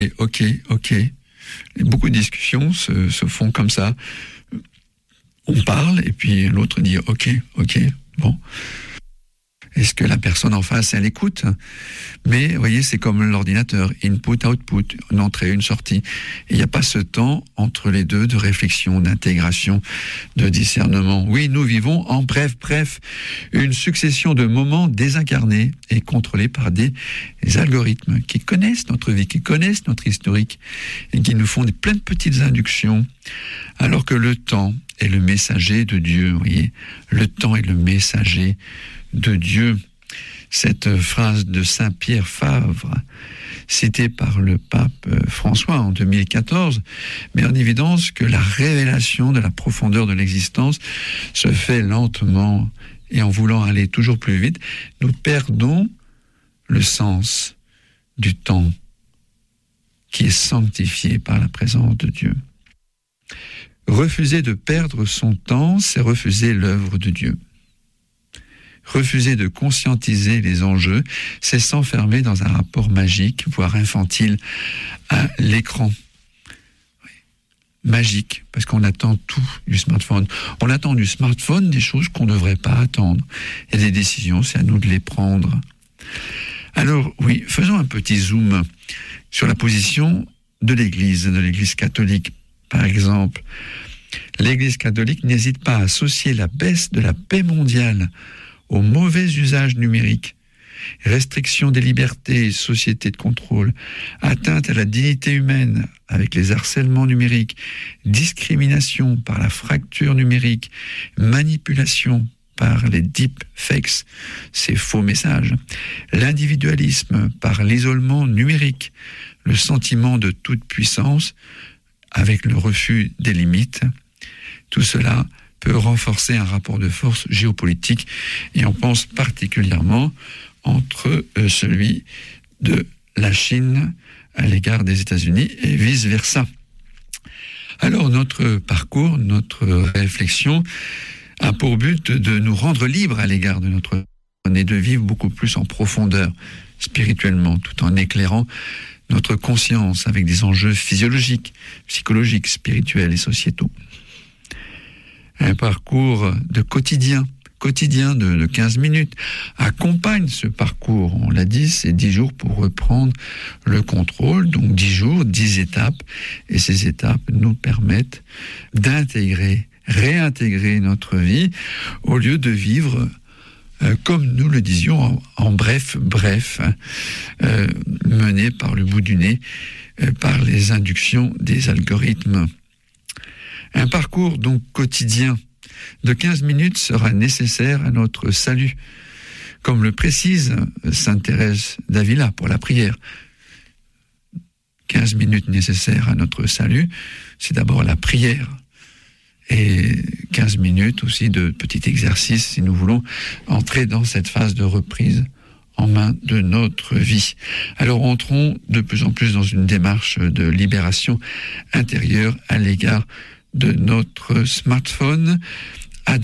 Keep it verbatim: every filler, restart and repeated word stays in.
Et ok, ok. Et beaucoup de discussions se, se font comme ça. On parle et puis l'autre dit ok, ok, bon. Est-ce que la personne en face, elle écoute? Mais, vous voyez, c'est comme l'ordinateur. Input, output, une entrée, une sortie. Il n'y a pas ce temps entre les deux de réflexion, d'intégration, de discernement. Oui, nous vivons en bref, bref, une succession de moments désincarnés et contrôlés par des, des algorithmes qui connaissent notre vie, qui connaissent notre historique et qui nous font des, plein de petites inductions. Alors que le temps est le messager de Dieu, vous voyez. Le temps est le messager de Dieu. Cette phrase de Saint Pierre Favre, citée par le pape François en deux mille quatorze, met en évidence que la révélation de la profondeur de l'existence se fait lentement et en voulant aller toujours plus vite, nous perdons le sens du temps qui est sanctifié par la présence de Dieu. Refuser de perdre son temps, c'est refuser l'œuvre de Dieu. Refuser de conscientiser les enjeux, c'est s'enfermer dans un rapport magique, voire infantile, à l'écran. Oui. Magique, parce qu'on attend tout du smartphone. On attend du smartphone des choses qu'on ne devrait pas attendre. Il y a des décisions, c'est à nous de les prendre. Alors, oui, faisons un petit zoom sur la position de l'Église, de l'Église catholique, par exemple. L'Église catholique n'hésite pas à associer la baisse de la paix mondiale au mauvais usage numérique, restriction des libertés, société de contrôle, atteinte à la dignité humaine avec les harcèlements numériques, discrimination par la fracture numérique, manipulation par les deepfakes, ces faux messages, l'individualisme par l'isolement numérique, le sentiment de toute puissance avec le refus des limites. Tout cela peut renforcer un rapport de force géopolitique, et on pense particulièrement entre euh, celui de la Chine à l'égard des États-Unis et vice-versa. Alors notre parcours, notre réflexion a pour but de nous rendre libres à l'égard de notre et de vivre beaucoup plus en profondeur spirituellement, tout en éclairant notre conscience avec des enjeux physiologiques, psychologiques, spirituels et sociétaux. Un parcours de quotidien, quotidien de, de quinze minutes, accompagne ce parcours. On l'a dit, c'est dix jours pour reprendre le contrôle, donc dix jours, dix étapes, et ces étapes nous permettent d'intégrer, réintégrer notre vie, au lieu de vivre euh, comme nous le disions, en, en bref, bref, euh, mené par le bout du nez, euh, par les inductions des algorithmes. Un parcours donc quotidien de quinze minutes sera nécessaire à notre salut, comme le précise sainte Thérèse d'Avila pour la prière. quinze minutes nécessaires à notre salut, c'est d'abord la prière. Et quinze minutes aussi de petit exercice si nous voulons entrer dans cette phase de reprise en main de notre vie. Alors entrons de plus en plus dans une démarche de libération intérieure à l'égard de notre smartphone,